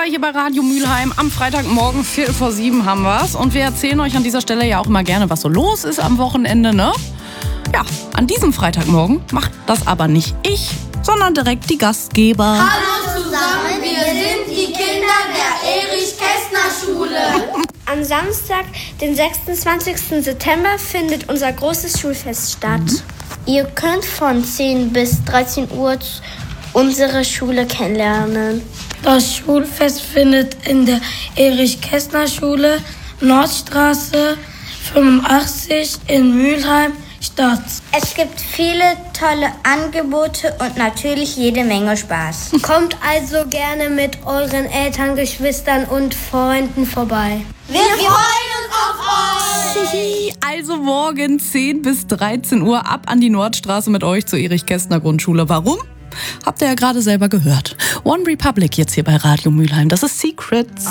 Silber hier bei Radio Mülheim. Am Freitagmorgen 6:45 haben wir's. Und wir erzählen euch an dieser Stelle ja auch immer gerne, was so los ist am Wochenende, ne? Ja, an diesem Freitagmorgen macht das aber nicht ich, sondern direkt die Gastgeber. Hallo zusammen, wir sind die Kinder der Erich-Kästner-Schule. Am Samstag, den 26. September, findet unser großes Schulfest statt. Ihr könnt von 10 bis 13 Uhr unsere Schule kennenlernen. Das Schulfest findet in der Erich-Kästner-Schule, Nordstraße 85 in Mülheim statt. Es gibt viele tolle Angebote und natürlich jede Menge Spaß. Kommt also gerne mit euren Eltern, Geschwistern und Freunden vorbei. Wir freuen uns auf euch! Also morgen 10 bis 13 Uhr ab an die Nordstraße mit euch zur Erich-Kästner Grundschule. Warum? Habt ihr ja gerade selber gehört. One Republic jetzt hier bei Radio Mülheim. Das ist Secrets.